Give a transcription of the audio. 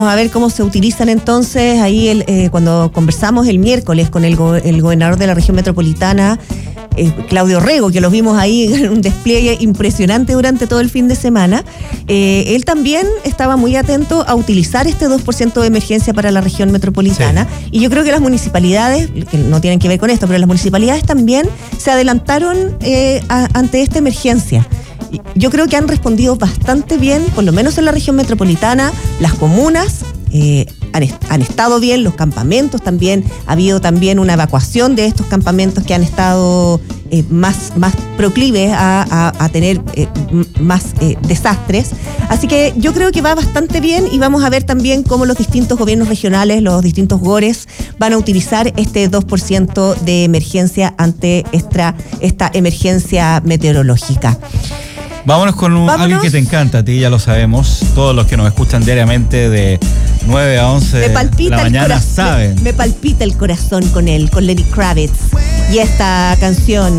A ver cómo se utilizan entonces ahí cuando conversamos el miércoles con el gobernador de la región metropolitana, Claudio Rego, que los vimos ahí en un despliegue impresionante durante todo el fin de semana. Él también estaba muy atento a utilizar este 2% de emergencia para la región metropolitana. Sí. Y yo creo que las municipalidades, que no tienen que ver con esto, pero las municipalidades también se adelantaron ante esta emergencia. Yo creo que han respondido bastante bien, por lo menos en la región metropolitana. Las comunas han estado bien, los campamentos también. Ha habido también una evacuación de estos campamentos que han estado más proclives a tener más desastres. Así que yo creo que va bastante bien y vamos a ver también cómo los distintos gobiernos regionales, los distintos GORES, van a utilizar este 2% de emergencia ante esta emergencia meteorológica. Vámonos con alguien que te encanta a ti, ya lo sabemos. Todos los que nos escuchan diariamente de 9 a 11 de la mañana saben. Me palpita el corazón con él, con Lenny Kravitz. Y esta canción